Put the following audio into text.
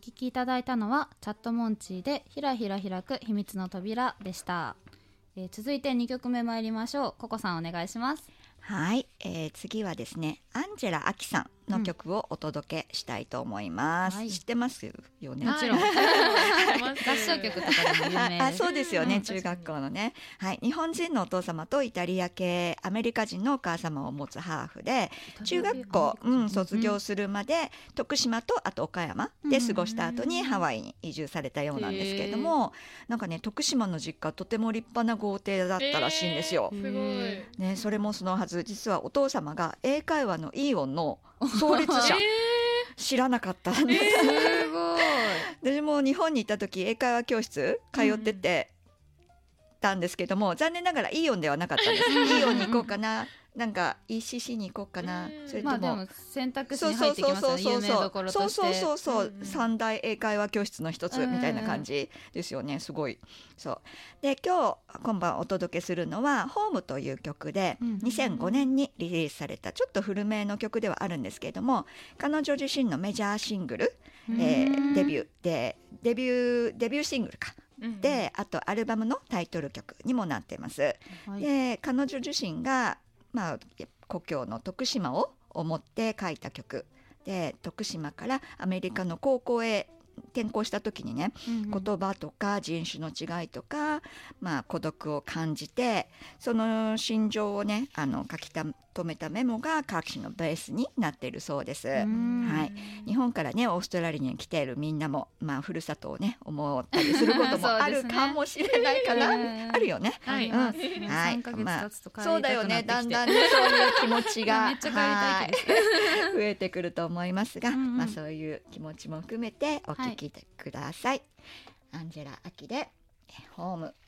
聴きいただいたのはチャットモンチーでひらひら開く秘密の扉でした。続いて2曲目参りましょう。ココさんお願いします。 はい、次はですね、アンジェラ・アキさんの曲をお届けしたいと思います、知ってますよね。 もちろん合唱曲とかでも有名です。 そうですよね、中学校のね、はい、日本人のお父様とイタリア系アメリカ人のお母様を持つハーフで、中学校、卒業するまで徳島とあと岡山で過ごした後にハワイに移住されたようなんですけれども、なんかね、徳島の実家とても立派な豪邸だったらしいんですよ、 すごい、 ね、それもそのはず、実はお父様が英会話のイーオンの創立者、知らなかったんです、 すごい。 私も日本に行った時英会話教室通っててたんですけども、残念ながらイーオンではなかったんです。イーオンに行こうかな、なんか ECC に行こうかな、それとも、 でも選択肢に入ってきますよね、有名どころとして。 三大英会話教室の一つみたいな感じですよね、すごい。そうで、今晩お届けするのはホームという曲で、2005年にリリースされたちょっと古めの曲ではあるんですけれども、彼女自身のメジャーシングル、デビューシングルかで、あとアルバムのタイトル曲にもなっています、で彼女自身が、故郷の徳島を思って書いた曲で、徳島からアメリカの高校へ転校した時にね、言葉とか人種の違いとか、孤独を感じて、その心情をね書き留めたメモが歌詞のベースになっているそうです。はい、日本からねオーストラリアに来ているみんなも、ふるさとをね思ったりすることもあるかもしれないかな、あるよね。 3ヶ月経つと帰りたくなってきて、 そうだよね、だんだんねそういう気持ちがめっちゃ帰りたい気です増えてくると思いますが、そういう気持ちも含めてお聞きください。アンジェラ・アキでホーム。